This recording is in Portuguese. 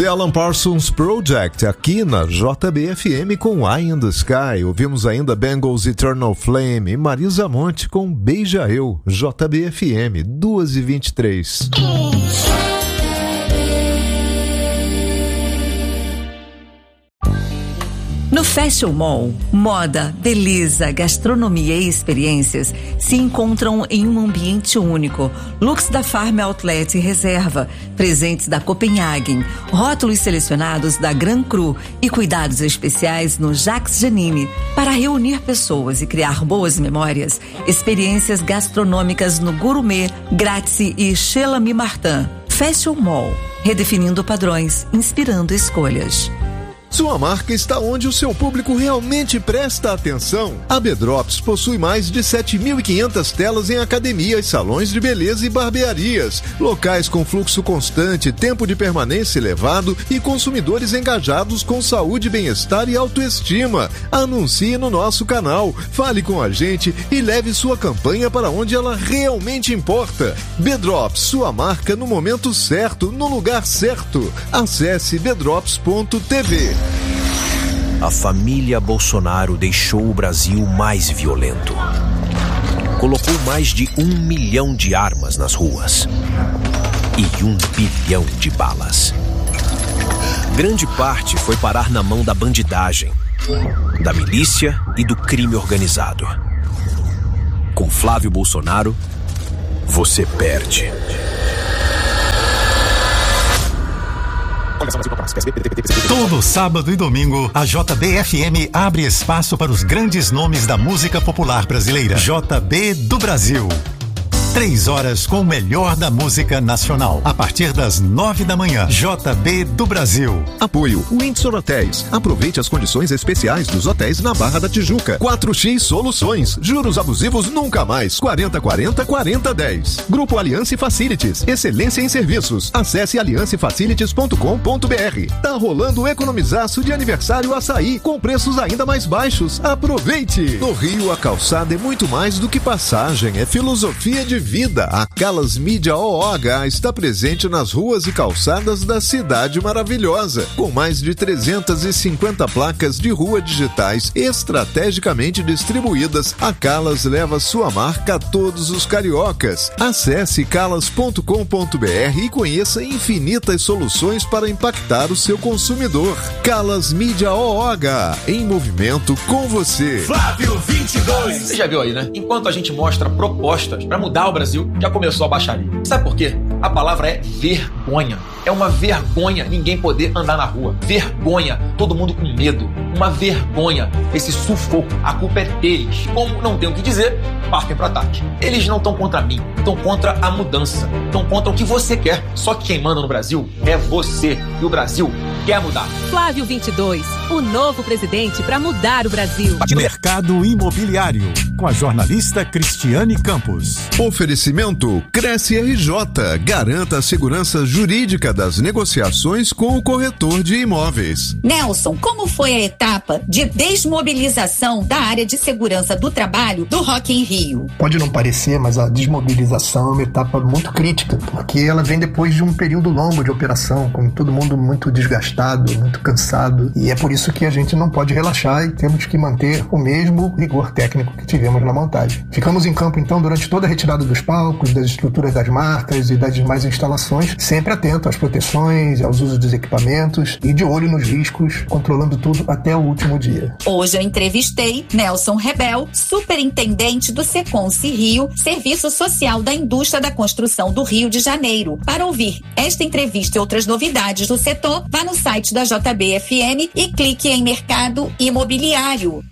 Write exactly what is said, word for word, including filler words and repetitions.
The Alan Parsons Project, aqui na J B F M com Eye in the Sky. Ouvimos ainda Bangles Eternal Flame e Marisa Monte com Beija Eu, J B F M, duas e vinte e três. No Fashion Mall, moda, beleza, gastronomia e experiências se encontram em um ambiente único. Looks da Farm Outlet e Reserva, presentes da Copenhagen, rótulos selecionados da Gran Cru e cuidados especiais no Jacques Janine para reunir pessoas e criar boas memórias. Experiências gastronômicas no Gourmet, Grazie e Chez l'Ami Martin. Fashion Mall, redefinindo padrões, inspirando escolhas. Sua marca está onde o seu público realmente presta atenção. A B-Drops possui mais de sete mil e quinhentas telas em academias, salões de beleza e barbearias, locais com fluxo constante, tempo de permanência elevado e consumidores engajados com saúde, bem-estar e autoestima. Anuncie no nosso canal, fale com a gente e leve sua campanha para onde ela realmente importa. B-Drops, sua marca no momento certo, no lugar certo. Acesse b drops ponto t v. A família Bolsonaro deixou o Brasil mais violento. Colocou mais de um milhão de armas nas ruas e um bilhão de balas. Grande parte foi parar na mão da bandidagem, da milícia e do crime organizado. Com Flávio Bolsonaro, você perde. Todo sábado e domingo, a J B F M abre espaço para os grandes nomes da música popular brasileira. J B do Brasil. Três horas com o melhor da música nacional. A partir das nove da manhã. J B do Brasil. Apoio Windsor Hotéis. Aproveite as condições especiais dos hotéis na Barra da Tijuca. quatro X Soluções. Juros abusivos nunca mais. quarenta quarenta quarenta dez. Grupo Aliança Facilities. Excelência em serviços. Acesse aliança facilities ponto com ponto b r. Tá rolando o economizaço de aniversário Açaí com preços ainda mais baixos. Aproveite! No Rio, a calçada é muito mais do que passagem. É filosofia de vida. A Calas Mídia O O H está presente nas ruas e calçadas da cidade maravilhosa, com mais de trezentas e cinquenta placas de rua digitais estrategicamente distribuídas. A Calas leva sua marca a todos os cariocas. Acesse calas ponto com ponto b r e conheça infinitas soluções para impactar o seu consumidor. Calas Mídia O O H, em movimento com você. Flávio vinte e dois. Você já viu aí, né? Enquanto a gente mostra propostas para mudar o Brasil, já começou a baixaria. Sabe por quê? A palavra é vergonha. É uma vergonha ninguém poder andar na rua. Vergonha, todo mundo com medo. Uma vergonha, esse sufoco. A culpa é deles. Como não tem o que dizer, partem para ataque. Eles não estão contra mim, estão contra a mudança. Estão contra o que você quer. Só que quem manda no Brasil é você. E o Brasil quer mudar. Flávio vinte e dois, o novo presidente para mudar o Brasil. Mercado Imobiliário, com a jornalista Cristiane Campos. Oferecimento Cresce R J. Garanta a segurança jurídica das negociações com o corretor de imóveis. Nelson, como foi a etapa de desmobilização da área de segurança do trabalho do Rock in Rio? Pode não parecer, mas a desmobilização é uma etapa muito crítica, porque ela vem depois de um período longo de operação, com todo mundo muito desgastado, muito cansado, e é por isso que a gente não pode relaxar e temos que manter o mesmo rigor técnico que tivemos na montagem. Ficamos em campo então durante toda a retirada dos palcos, das estruturas das marcas e das demais instalações, sempre atento às proteções, aos usos dos equipamentos e de olho nos riscos, controlando tudo até o último dia. Hoje eu entrevistei Nelson Rebel, superintendente do Seconce Rio, Serviço Social da Indústria da Construção do Rio de Janeiro. Para ouvir esta entrevista e outras novidades do setor, vá no site da J B F M e clique em Mercado Imobiliário.